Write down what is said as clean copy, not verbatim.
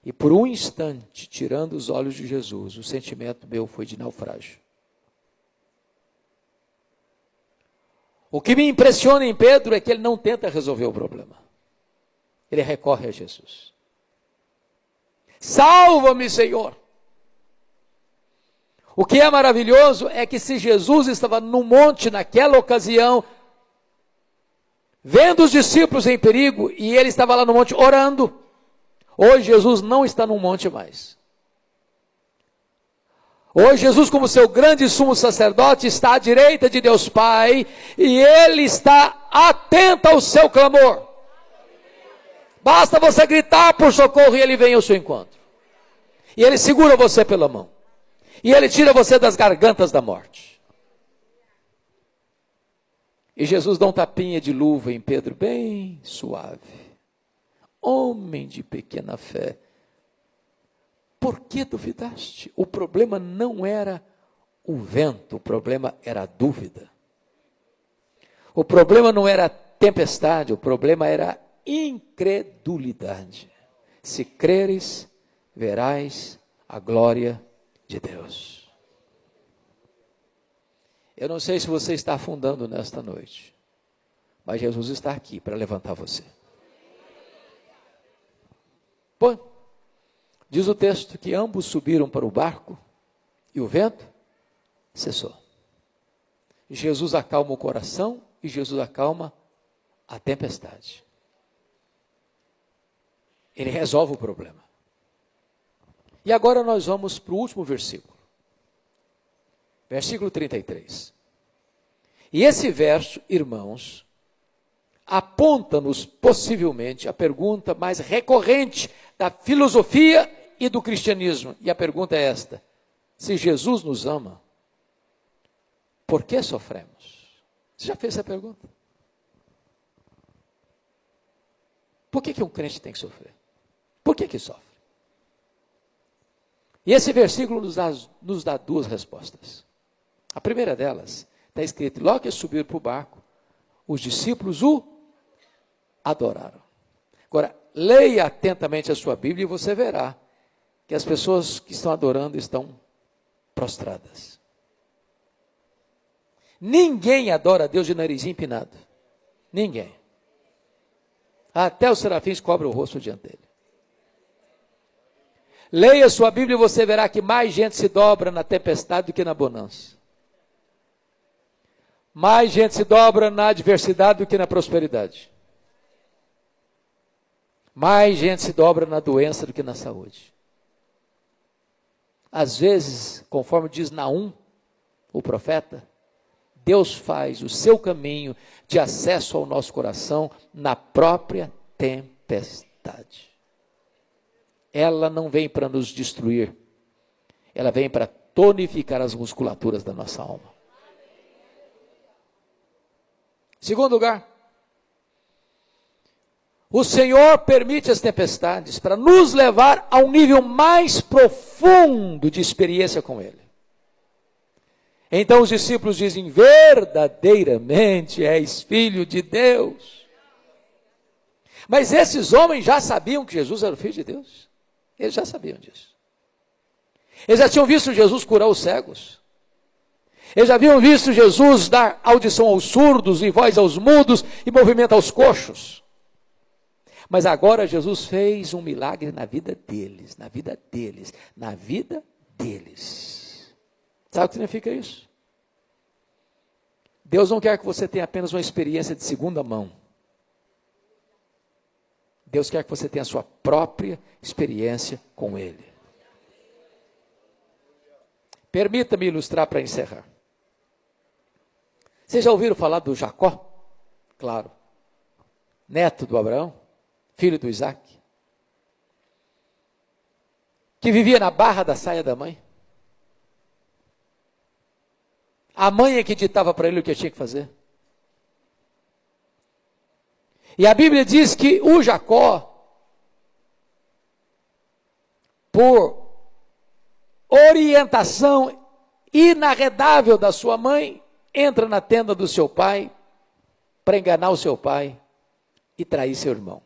E por um instante, tirando os olhos de Jesus, o sentimento meu foi de naufrágio. O que me impressiona em Pedro é que ele não tenta resolver o problema. Ele recorre a Jesus. Salva-me, Senhor. O que é maravilhoso é que se Jesus estava no monte naquela ocasião, vendo os discípulos em perigo, e ele estava lá no monte orando, hoje Jesus não está no monte mais. Hoje Jesus, como seu grande sumo sacerdote, está à direita de Deus Pai, e ele está atento ao seu clamor. Basta você gritar por socorro e ele vem ao seu encontro. E ele segura você pela mão. E ele tira você das gargantas da morte. E Jesus dá um tapinha de luva em Pedro, bem suave. Homem de pequena fé, por que duvidaste? O problema não era o vento, o problema era a dúvida. O problema não era a tempestade, o problema era a incredulidade. Se creres, verás a glória de Deus. Eu não sei se você está afundando nesta noite, mas Jesus está aqui para levantar você. Pô, diz o texto que ambos subiram para o barco e o vento cessou. Jesus acalma o coração e Jesus acalma a tempestade. Ele resolve o problema. E agora nós vamos para o último versículo. Versículo 33. E esse verso, irmãos, aponta-nos possivelmente a pergunta mais recorrente da filosofia e do cristianismo. E a pergunta é esta: se Jesus nos ama, por que sofremos? Você já fez essa pergunta? Por que um crente tem que sofrer? Por que sofre? E esse versículo nos dá duas respostas. A primeira delas está escrito: logo que subiram para o barco, os discípulos o adoraram. Agora, leia atentamente a sua Bíblia e você verá que as pessoas que estão adorando estão prostradas. Ninguém adora a Deus de narizinho empinado. Ninguém. Até os serafins cobrem o rosto diante dele. Leia a sua Bíblia e você verá que mais gente se dobra na tempestade do que na bonança. Mais gente se dobra na adversidade do que na prosperidade. Mais gente se dobra na doença do que na saúde. Às vezes, conforme diz Naum, o profeta, Deus faz o seu caminho de acesso ao nosso coração na própria tempestade. Ela não vem para nos destruir, ela vem para tonificar as musculaturas da nossa alma. Segundo lugar, o Senhor permite as tempestades para nos levar a um nível mais profundo de experiência com Ele. Então os discípulos dizem: verdadeiramente és filho de Deus. Mas esses homens já sabiam que Jesus era o Filho de Deus. Eles já sabiam disso. Eles já tinham visto Jesus curar os cegos. Eles já haviam visto Jesus dar audição aos surdos e voz aos mudos e movimento aos coxos. Mas agora Jesus fez um milagre na vida deles, na vida deles, na vida deles. Sabe o que significa isso? Deus não quer que você tenha apenas uma experiência de segunda mão. Deus quer que você tenha a sua própria experiência com Ele. Permita-me ilustrar para encerrar. Vocês já ouviram falar do Jacó? Claro. Neto do Abraão, filho do Isaac. Que vivia na barra da saia da mãe. A mãe é que ditava para ele o que ele tinha que fazer. E a Bíblia diz que o Jacó, por orientação inarredável da sua mãe, entra na tenda do seu pai para enganar o seu pai e trair seu irmão.